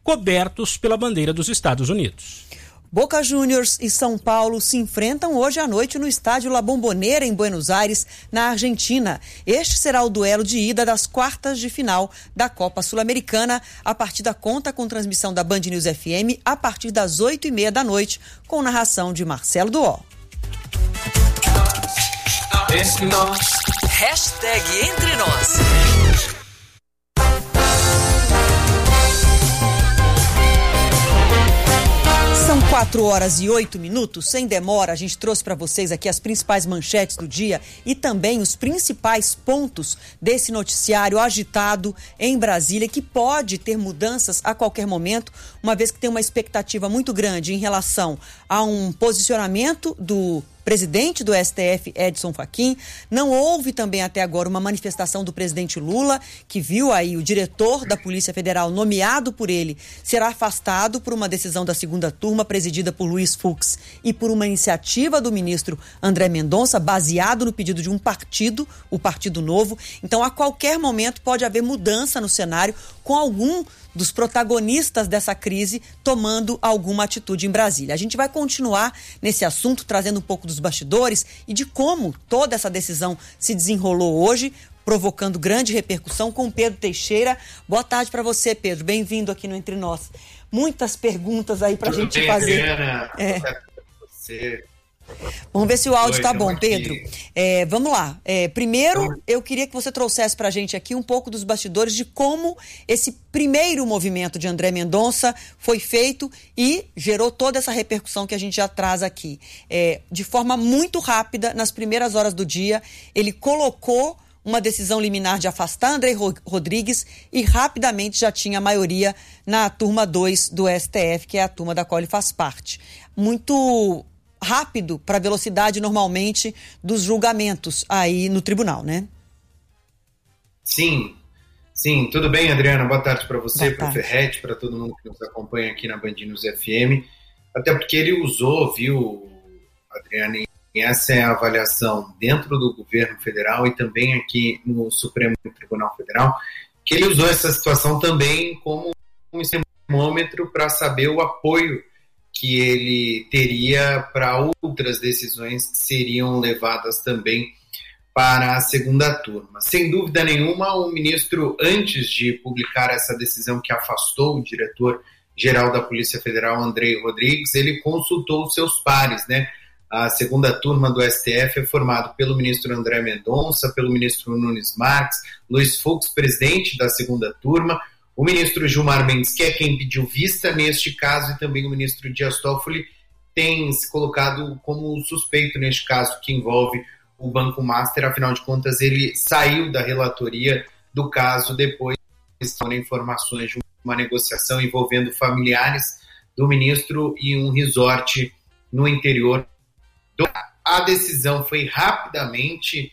cobertos pela bandeira dos Estados Unidos. Boca Juniors e São Paulo se enfrentam hoje à noite no estádio La Bombonera, em Buenos Aires, na Argentina. Este será o duelo de ida das quartas de final da Copa Sul-Americana. A partida conta com transmissão da Band News FM a partir das 8h30 da noite, com narração de Marcelo Duó. Hashtag Entre Nós. São 4h08. Sem demora, a gente trouxe para vocês aqui as principais manchetes do dia e também os principais pontos desse noticiário agitado em Brasília, que pode ter mudanças a qualquer momento, uma vez que tem uma expectativa muito grande em relação a um posicionamento do presidente do STF, Edson Fachin. Não houve também até agora uma manifestação do presidente Lula, que viu aí o diretor da Polícia Federal, nomeado por ele, será afastado por uma decisão da segunda turma, presidida por Luiz Fux, e por uma iniciativa do ministro André Mendonça, baseado no pedido de um partido, o Partido Novo. Então, a qualquer momento pode haver mudança no cenário, com algum dos protagonistas dessa crise tomando alguma atitude em Brasília. A gente vai continuar nesse assunto, trazendo um pouco dos bastidores e de como toda essa decisão se desenrolou hoje, provocando grande repercussão, com Pedro Teixeira. Boa tarde para você, Pedro. Bem-vindo aqui no Entre Nós. Muitas perguntas aí para a gente bem, fazer. Adriana, você. Vamos ver se o áudio está bom, Pedro. Vamos lá. Primeiro, eu queria que você trouxesse para a gente aqui um pouco dos bastidores de como esse primeiro movimento de André Mendonça foi feito e gerou toda essa repercussão que a gente já traz aqui. De forma muito rápida, nas primeiras horas do dia, ele colocou uma decisão liminar de afastar André Rodrigues e rapidamente já tinha a maioria na turma 2 do STF, que é a turma da qual ele faz parte. Muito rápido para a velocidade, normalmente, dos julgamentos aí no tribunal, né? Sim. Tudo bem, Adriana? Boa tarde para você, para o Ferretti, para todo mundo que nos acompanha aqui na Band News FM. Até porque ele usou, viu, Adriana, e essa é a avaliação dentro do governo federal e também aqui no Supremo Tribunal Federal, que ele usou essa situação também como um termômetro para saber o apoio que ele teria para outras decisões que seriam levadas também para a segunda turma. Sem dúvida nenhuma, o ministro, antes de publicar essa decisão que afastou o diretor-geral da Polícia Federal, André Rodrigues, ele consultou os seus pares, né? A segunda turma do STF é formada pelo ministro André Mendonça, pelo ministro Nunes Marques, Luiz Fux, presidente da segunda turma, o ministro Gilmar Mendes, que é quem pediu vista neste caso, e também o ministro Dias Toffoli tem se colocado como suspeito neste caso que envolve o Banco Master. Afinal de contas, ele saiu da relatoria do caso depois de informações de uma negociação envolvendo familiares do ministro e um resort no interior. A decisão foi rapidamente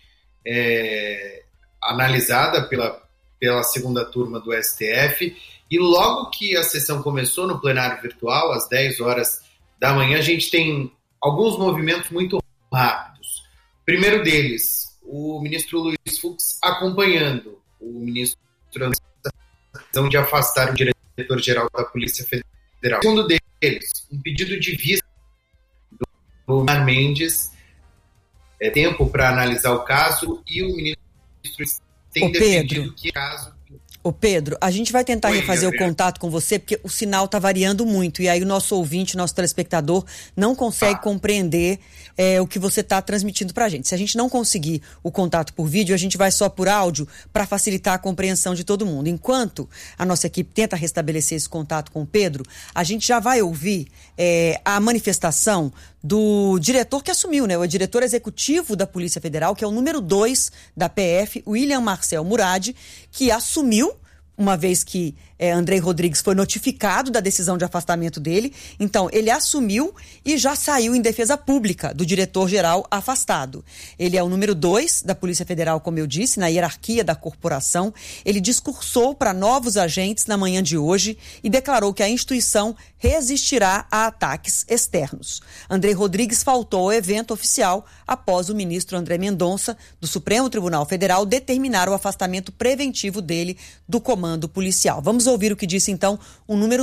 analisada pela segunda turma do STF, e logo que a sessão começou no plenário virtual, às 10 horas da manhã, a gente tem alguns movimentos muito rápidos. O primeiro deles, o ministro Luiz Fux acompanhando o ministro de afastar o diretor-geral da Polícia Federal. O segundo deles, um pedido de vista do Gilmar Mendes, tempo para analisar o caso, e o ministro tem defendido que caso... Pedro, a gente vai tentar refazer o contato com você, porque o sinal está variando muito, e aí o nosso ouvinte, nosso telespectador, não consegue compreender o que você está transmitindo para a gente. Se a gente não conseguir o contato por vídeo, a gente vai só por áudio, para facilitar a compreensão de todo mundo. Enquanto a nossa equipe tenta restabelecer esse contato com o Pedro, a gente já vai ouvir a manifestação do diretor que assumiu, né? O diretor executivo da Polícia Federal, que é o número 2 da PF, William Marcel Murad, que assumiu, uma vez que André Rodrigues foi notificado da decisão de afastamento dele. Então, ele assumiu e já saiu em defesa pública do diretor-geral afastado. Ele é o número 2 da Polícia Federal, como eu disse, na hierarquia da corporação. Ele discursou para novos agentes na manhã de hoje e declarou que a instituição resistirá a ataques externos. André Rodrigues faltou ao evento oficial após o ministro André Mendonça, do Supremo Tribunal Federal, determinar o afastamento preventivo dele do comando policial. Vamos ouvir o que disse, então, o número